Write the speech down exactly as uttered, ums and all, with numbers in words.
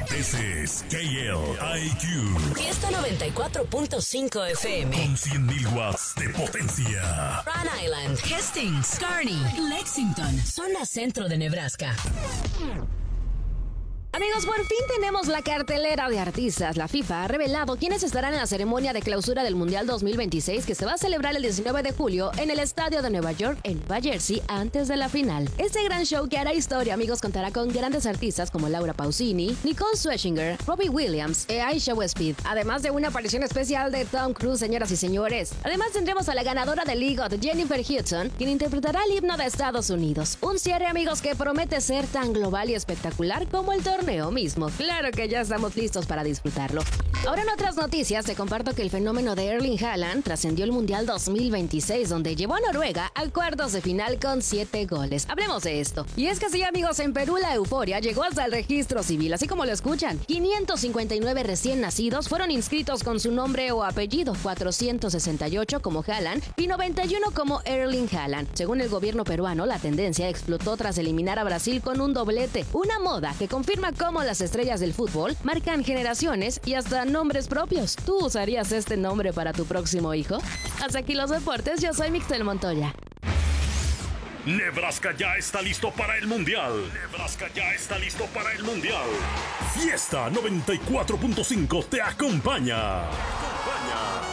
Ese es K L I Q. Fiesta noventa y cuatro punto cinco F M. Con cien mil watts de potencia. Rhode Island, Hastings, Kearney, Lexington, zona centro de Nebraska. Amigos, por fin tenemos la cartelera de artistas. La FIFA ha revelado quiénes estarán en la ceremonia de clausura del Mundial dos mil veintiséis, que se va a celebrar el diecinueve de julio en el estadio de Nueva York, en Nueva Jersey, antes de la final. Este gran show que hará historia, amigos, contará con grandes artistas como Laura Pausini, Nicole Scherzinger, Robbie Williams e Aisha Westbeat, además de una aparición especial de Tom Cruise, señoras y señores. Además tendremos a la ganadora del E G O T, Jennifer Hudson, quien interpretará el himno de Estados Unidos. Un cierre, amigos, que promete ser tan global y espectacular como el torneo mismo. Claro que ya estamos listos para disfrutarlo. Ahora, en otras noticias, te comparto que el fenómeno de Erling Haaland trascendió el Mundial dos mil veintiséis, donde llevó a Noruega a cuartos de final con siete goles. Hablemos de esto. Y es que sí, amigos, en Perú la euforia llegó hasta el registro civil, así como lo escuchan. quinientos cincuenta y nueve recién nacidos fueron inscritos con su nombre o apellido, cuatrocientos sesenta y ocho como Haaland y noventa y uno como Erling Haaland. Según el gobierno peruano, la tendencia explotó tras eliminar a Brasil con un doblete, una moda que confirma cómo las estrellas del fútbol marcan generaciones y hasta nombres propios. ¿Tú usarías este nombre para tu próximo hijo? Hasta aquí los deportes, yo soy Mixtel Montoya. Nebraska ya está listo para el Mundial. Nebraska ya está listo para el Mundial. Fiesta noventa y cuatro punto cinco te acompaña. Te acompaña.